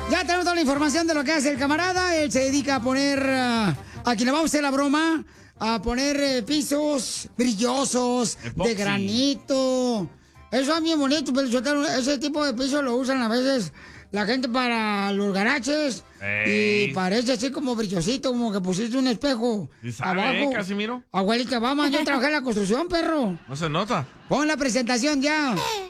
Ya tenemos toda la información de lo que hace el camarada. Él se dedica a poner, a quien le vamos a hacer la broma, a poner pisos brillosos, Epoxi. de granito. Eso es bien bonito, pero ese tipo de pisos lo usan a veces la gente para los garajes. Ey. Y parece así como brillosito, como que pusiste un espejo ¿Y sabe, abajo. Casimiro? Abuelita, vamos, yo trabajé en la construcción, perro. No se nota. Pon la presentación ya.